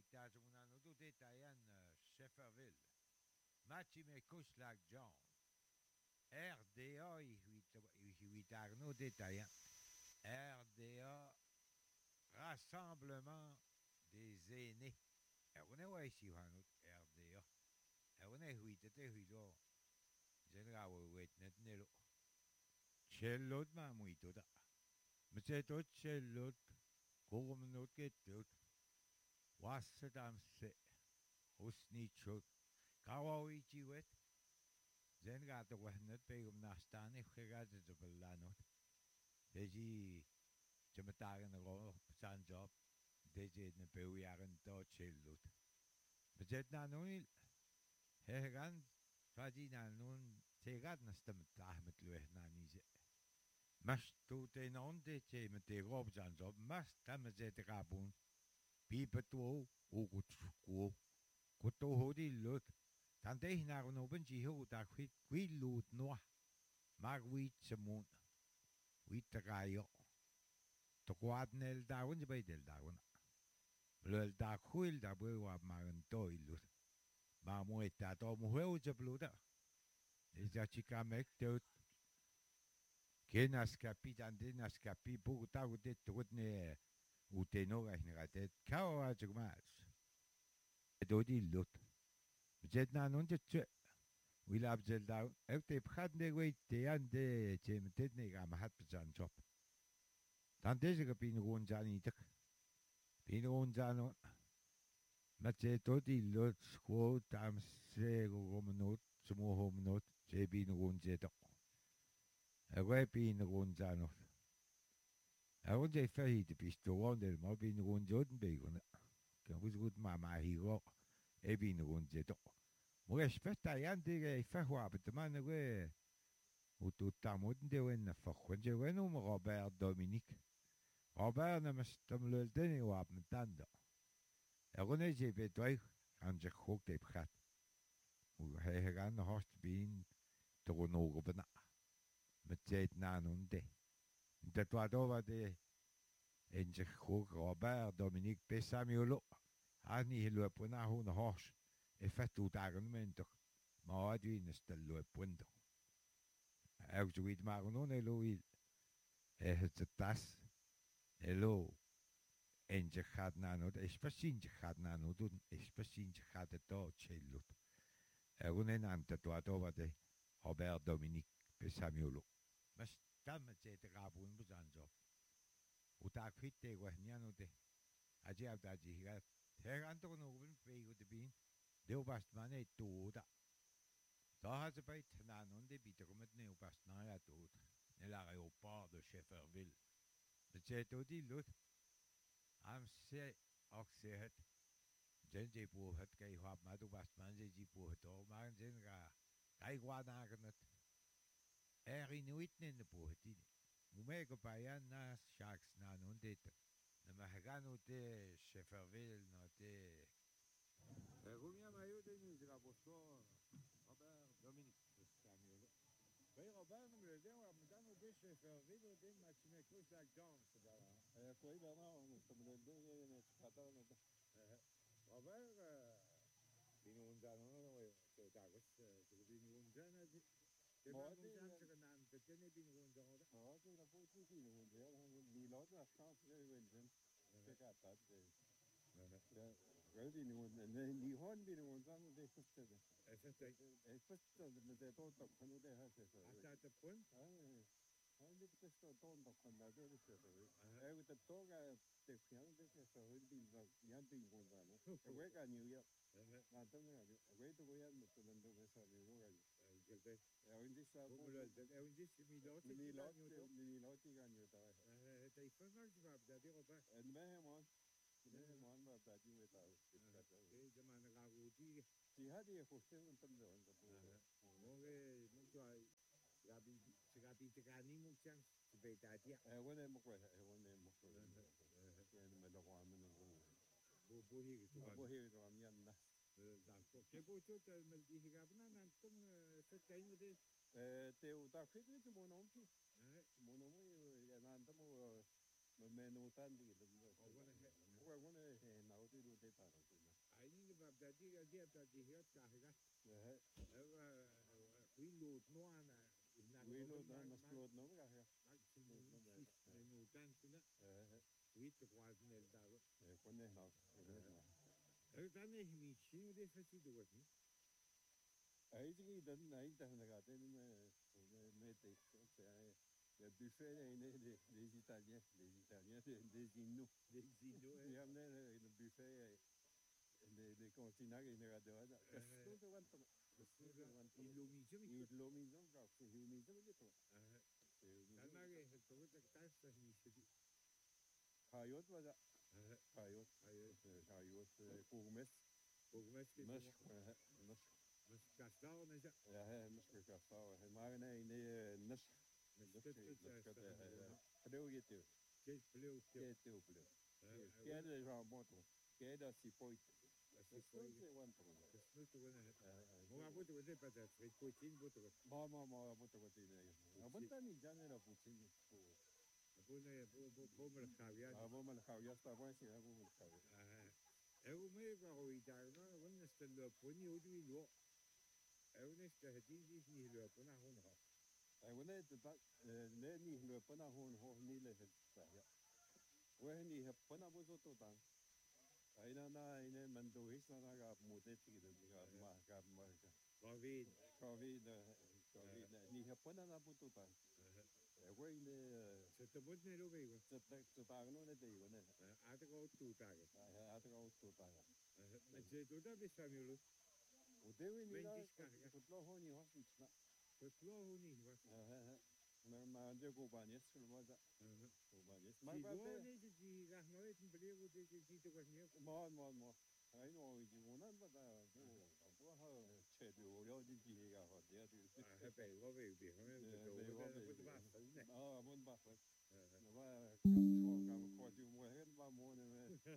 Itajamunano tutte Tayan Shefferville. Machimekos Lac John. RDA Ihuitarno de Tayan. RDA Rassemblement des aînés. On est ouais ici, RDA. On est huitete huilo. Genera wet net nelo. Cellot ma muito da. Maar het ook cellot. Kogum not get out. Was het am se. Husnichot. Kawawichi wet. Zen gaat de weg net bij om naar staan. Ik ga het op een land. Deze. Je moet daar in de rol. Zijn job. Deze in een paar jaren tot cellot. Maar het na nu. Hij gaan. Fadi na nu. Ze gaat naar stem met lucht na niet. Mas tu te non de che me te rob jan job mas tam ze te rabun pi petu u ku ku to ho di lut tan de na no ben ji ho da kwi lut no mag wi chemun wi te ga yo to kwad nel da un be del da un lel da kwil da bo wa ma en to lut ma mo eta to mo ho je bluda de ja chika mek te Kenas kapitan dinas kapi puta utet tutne uteno gahingatet kawa jugmas. Dodi lut. Jet na non jet. Will abzel down. Efte phat ne wait te ande chem tetne gam hat bjan job. Dan deze kapin gon jani tak. Pin gon jano. Matje dodi lut squo tam se go not smo hom not je bin gon jet. Wij bin rundzano. Rund je fahi de pistoon del mo bin rund joden begon. Kan goed goed mama hier. Bin rund je toch. Maar spetta yante ge fahwa betman we. Ut tamut de wen fakhon je wen Robert Dominique. Robert na mastam lel deni wa metanda. Rund je betoy kan je khok de prat. Hoe hij gaan host bin tono bena. Met tijd na nonde. Dat was over de en zich goed Robert Dominique Pesamiolo. Ani lopen naar hun huis. En vet uit argumenten. Maar het is de lopen. Ook zoiets maar non elo. Het is tas. Elo. En je gaat naar nood. Especially je gaat naar nood doen. Especially je gaat het ook chillen. En een aan dat was over de Robert Dominique Pesamiolo. Maar stam met z'n rabun bezanjo. Uta kwitte go niano de. Aje abda ji ga. Her anto no ben pego de bin. Deo bast mane toda. Da had ze bij tenanon de bitter met neo bast na ja dood. Nel aéroport de Shefferville. De zeto die lut. Am se ook se het. Jenje po het kai hap ma do bast man je po het o maar jen ga. Kai gwa na het. Inuit in de poetine. Mumego payan na sharks na non dit. Na mahagano te Shefferville no te. Rumia mayo de ni rabosto. Robert Dominique Samuel. Bij Robert me de wa mdano de Shefferville de machine close like down se da. Koi bana on se me de ne skata no. Robert binu unzano no te dagos te binu unzana de. Det var nogle gange navn, det den er bin rundt over det. Ja, det er på til din rundt her. Vi låter os snart det vel den. Det kan ta det. Ja, gør din rundt. Men ni hånd bin rundt sammen det første det. Er første med det på top kan det her så. Er det på? Ja. Han det første top kan det så. Er det tog det fjern det så vil bin jeg bin rundt sammen. Jeg kan jo na también güey te voy a meter en dos veces de yoga un día un día mi loti ganyo ta te ifanga va da de roba en me man va da di weta de man ga gudi ti hadi justo un también no que no hay gabi te gani muchan be da dia bueno mo que me lo hago a mí bohi to amian na d'accord che poi tu me dici che non anton fettain de te uta fitne tu monompi monomo ya na antamo me no tan di qua con nào thì đủ để tao rồi. Ai đi vào đây đi hết cả hết. Quý lụt nó nè. Quý lụt nó lụt nó cả hết. Nụ tan chứ nữa. Quý tự qua nền đào. Con này nào. Ta này mình xin đi phải đi được. Ấy cái đợt này ta là cái mẹ tết sẽ buffet này les Italiens des Inuits. Des Inuits. Di am le buffet de continent che era da da. Tutto quanto. Il lumizio. Il lumizio ga il lumizio che to. Tanma che tutto che tasta finisce di. Hayot var da. Hayot kurmes. Kurmes che Mas kastao ne ja. Ja, mas kastao. Maar nee nas. Pleu je tu. Che pleu. Che tu pleu. Che de ramoto. Che da si poi. Questo è quanto. Questo è. Ma poi tu per te, il cucino butto. Ma butto così. Ma butto ni già nella cucina. Bomber caviar. Bomber caviar sta buono sì, bomber caviar. E un me va a idare, no? Non sta lo poni o di lo. E un sta di ni lo pona hon ha. E un è da ne ni lo pona hon ho ni le sta ya. We ni ha pona bo so to dan. Ai na mando his na ga mo te ti de ga ma. Covid. Ni ha pona na bo to dan. We ne se te bot ne lo vego. Se ta no ne te io ne. A te go tu ta ge. A te go tu ta ge. Ma se tu da besamiolo. O devi ni la lo ho ni ho ni na. Lo ho ni va. Ma de go ba ni sul ma da. Go ba ni. Ma ba ne di ga no e blego de to ga ni. Ma. Ai no i una ba da. Bo ha che de o lo di ga ho de. Beh, lo vedi, mon ba. Ma qua di un weekend va mo ne.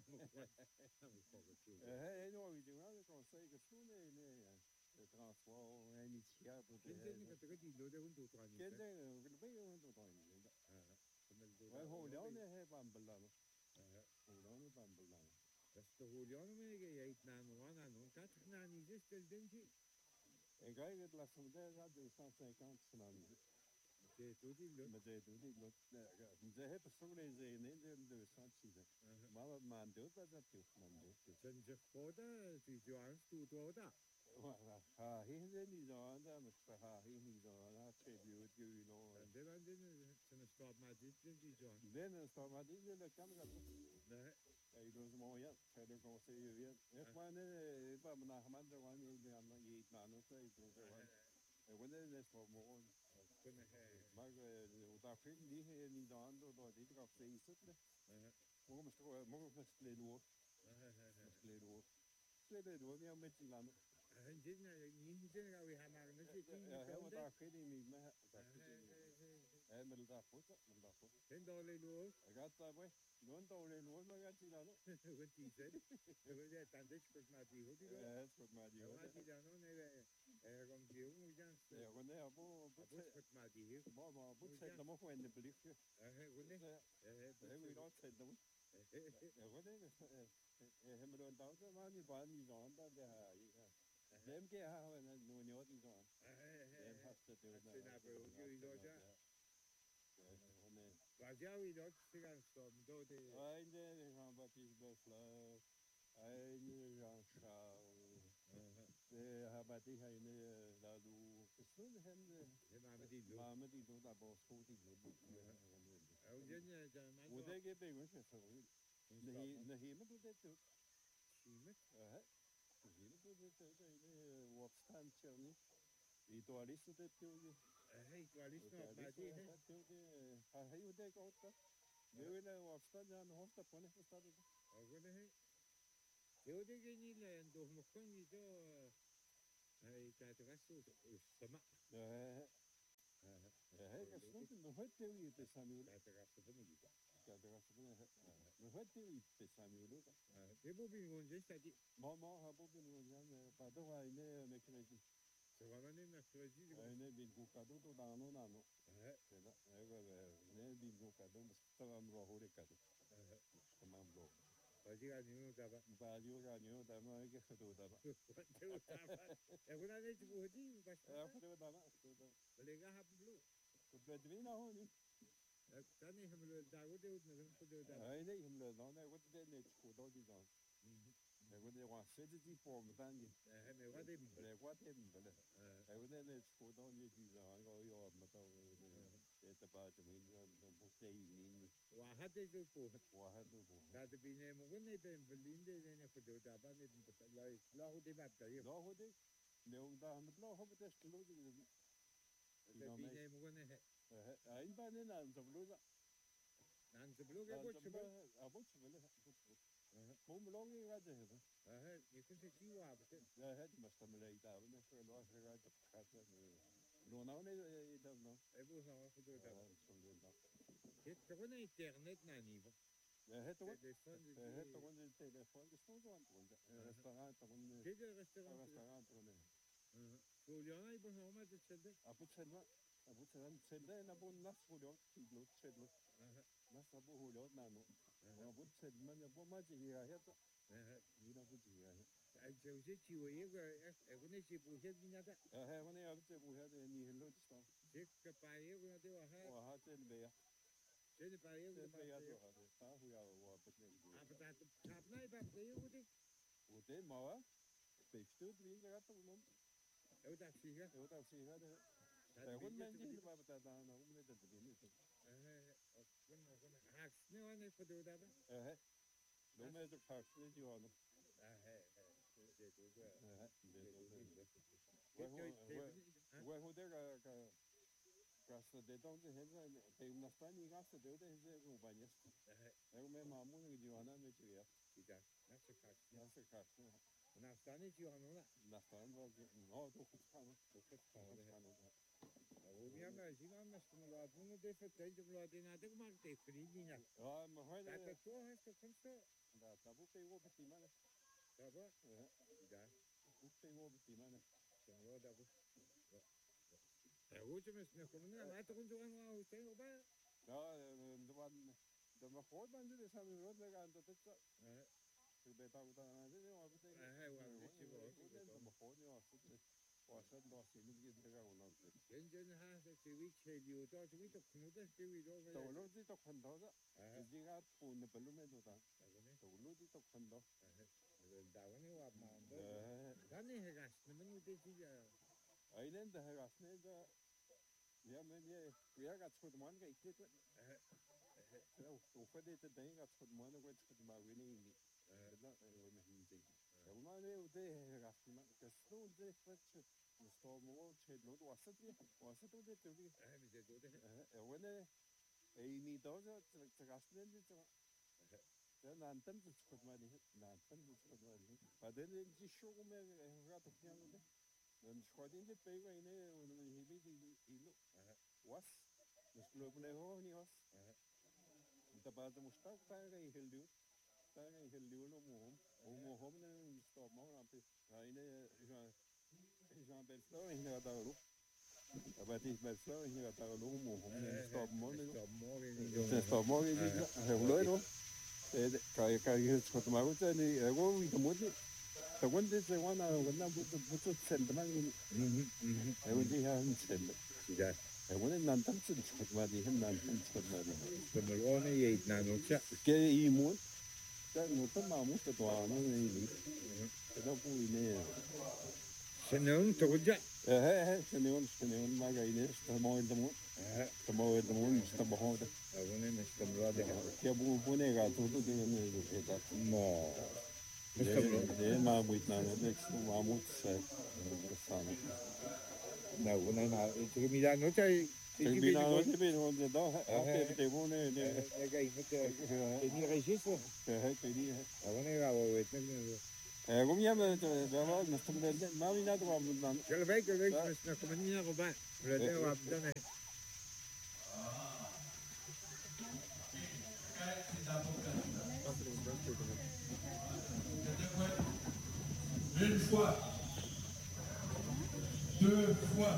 No i una con sai che su ne trasport iniziato. Che che di lo devo tutto anni. Che ne lo tutto anni. Ma Juliano è bambellano. Juliano bambellano. Questo Juliano me che hai non catena ni gestel dengi. E gai che la sonda da 250 tsunami. Che tu di lo. Ma te tu di lo. Je heb sole ze ne de 200. Ma ndo da da più, ma ndo. Sen je foda di Joan tu da. Ha he ni da da ma ha he ni da che più di no. Den sen stop ma di Joan. Den stop ma di de camera. Ne. E dus mooi, verder kon ze weer. Maar nee, maar na gaan we gewoon niet aan je na no te doen. En wanneer is voor morgen? Maar daar vind je niet aan door dit op te zitten. Morgen sleden hoor. Sleden hoor, ja met die landen. En dit niet gaan we gaan naar een zitting. Ja, daar vind je niet meer. En met dat goed. En daar alleen hoor. Gaat daar weg. Non tole non magari là no. Che ti sei? Vedete tante scormati così. Scormati. Ma non è con più un già. Non è un po' scormati. Ma potete mo fare ne blick. We don't say them. Hem lo daw da ma ni ba ni don da da. Dem ke ha no nyot ni don. Dem hafte de na. Na per io do già. Guardiamo i doc si cansò, dove... Ne gaan wat is besluit. Ne gaan schouw. Maar die ga je daar doen. Gestoen hem. Maar die doen dat bos goed die doen. Hoe denk je bij ons? Ne heme doet dit ook. Heme? Heme doet dit ook. Opstand niet. I dualister det tog. Dualister maar die har ju det gott då. Det vill jag avstå den hofta på det förstår du. Jo det är ni ändå måste ni då det resto samma. Jag såg det nog hade ju det Samuel. Det resto för mig. Det resto för mig. Men hade ju det Samuel. Det borde ju gå just det. Mamma har borde nog jag på då var inne med kredit. Så var man inne för det. Ne bin bukado to dano nano. Ne bin bukado, stava mro hore kado. Stava mro. 어디가 뉴다바? 바디오가 뉴다바 이게 흐도다바. 에고나네 집 어디 가서? 흐도다바. 내가 하블루. 그bedwina honi. 자네 힘을 다고데 웃는 흐도다바. 아이네 힘을 너네 그때 내 고도디다. 에고네 와 세지 포무단지. 에메와데 레과데 mbele. 에고네 내 고도니 지자 이거 뭐또 에타바트민가 목대이니. 와하데도 고. 나도 비네 먹었네 벤블린데 내가 흐도다바네 라이 라호데 맞다요. 라호데 내용다 한번 라호데 스로지. 비네 먹었네. 아인바네 난 잡로자. 난 잡로게 보츠바. 아 보츠바네. 몸롱이 가져서. 이것이 지와부터. 맞다물이다. 근데 그거 가지고 가서 노나오네 이다노. 에부사 흐도다. 저거는 인터넷 나니고. 해토건 텔레폰 스토어한 건데. 레스토랑 또는 제가 레스토랑 또는. 소리나 이번 오마드 쳇데. 아부천 쳇데 나본 나스고려 티블로 쳇로. 나사부 호려 나노. 아부천 뭐마지야 해도. 이나부지야. 저기 지워이가 에고네 지부해지냐다. 에고네 아부터 부해도 니 헬로스타. 제가 바이고 되와 와 쳇베야. 제가 바이고 바이도 하데. 사후야 와 버네. 아부터 잡나이 밥데요 우디. 우디 마와. 베스트 드링가 같은 놈. 에우다 시가 데. 에고는 지 바부터 다나 우메도 드리니. 학스네와네 포도다바. 노메도 학스네 지와노. 왜 호대가 가서 대동제 해서 대우나스탄이 가서 대우대 해서 고바니스. 에고메 마무는 지와나네 지야. 기자. 나스카스. 나스탄이 지와노나. 나스탄 거기 너도 쿠스카노. 오미야가 지금 나스탄으로 아무는 데서 대접으로 하대나데 그만데 그리니냐. 아, 뭐 하네. 나도 또 했어 컨서. 나 다부터 이거 비티만. 다바? 자. 부터 이거 비티만. 저러다고. 요즘에는 그러면 나한테 건조한 거 있어요, 오빠? 너무 호반들이 사는 거 내가 안 듣었어. 그 배타고 다니는데 와부터. 너무 호니 왔을 때. 와서 너시는 게 내가 오는데. 현재는 하서 지위 체류도 지위도 큰데 지위도. 도로지 또 큰도다. 지가 돈 벌면도다. 도로지 또 큰도. 나원이 와만도. 나는 해가 쓰면 이제 지야. 아이랜드 해가 쓰는데. 야면예 그야가 초도만가 있겠어. 오퍼데이트 대가 초도만가 초도마위니. 그다 오면인지. 얼마나 우대 해가 쓰면 그 스토데 퍼츠 스토모 체로도 왔었지. 왔었는데 저기 이제 도대. 원래 에이미 도저 제가 쓰는데 저 난탄 초도마니 난탄 초도마니. 바데는 지 쇼고메 해가 독냐는데. 난 쇼딘데 빼고 이네 오늘 히비디 일로 was muskulopne hohni was tabada mustak taga ihelu no mohom ne stop mo rampe ine Jean Belfort ine daru abati Belfort ine daru mohom ne stop mo hevloiro kai skotmago tani ego itomodi Segundo se wana butu sendman eudi han send ya eudi nantam su skotmadi hem nantam skotmadi komerone ye nanocha ke imun ta no ta mamu ta toano ni ta pu ine senon toja senon magaine sta moedemo sta bohoda eudi ne sta brade ke bu bunega tu de ta mo 네 마음이 있나는 엑스도 마음이 있어요. 나 오늘 지금 이제 노자 지금 이제 너 앞에 때문에 내가 이렇게 괜히 레지스 괜히 오늘 왜 때문에 공이면 저 무슨 마음이 나도 없는 결백 무슨 고민이라고 봐. 그래도 왔잖아. Une fois, deux fois.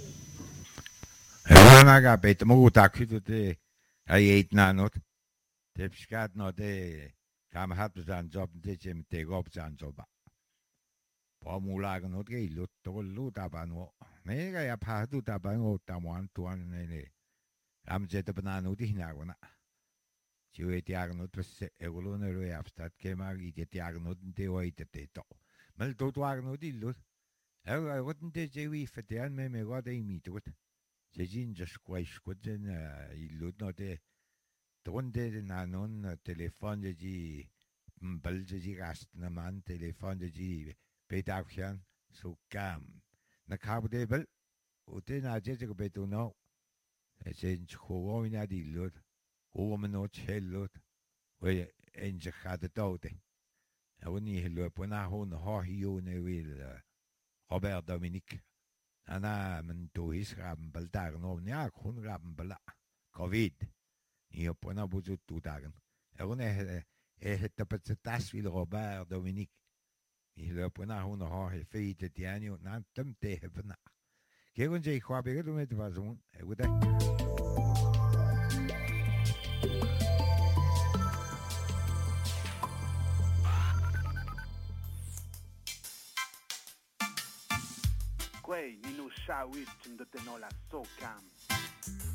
Helanaga bet muguta kütüti ai eitnanut. Tepskat no de Kaamahattusaan job tejem tegopsaan joba. Pomulagan otge ilut tollu tabango. Mega ja pahtu tabango tamuan tuan nene. Ramjet bananu dihnagona. Jue diagnot was egolone reapstat kemag ite diagnot de oite teto. Mal totuagnot illut. I wouldn't say we for the anime me got a meet with. Sejin just squash quitten illut not a donde nanon telephone ji bulge gast na man telephone ji petavchen so cam. Na carbdable uten a jet beto no. Sen chowina di lut. Woman no chellut. Where engine had the dote. I wouldn't hear Puna hon ha you ne will. Robert Dominique. Ana men to his rabel dagen om ja, hun rabela. Covid. Hier op een bozo toe dagen. Het het tas wil Robert Dominique. Hier op een hun ha he feite dianio nan tum te hebben. Kijk ons ik ga beginnen met wat zo'n. Goed hè. Quei, ni no shawit, de tenola so cam.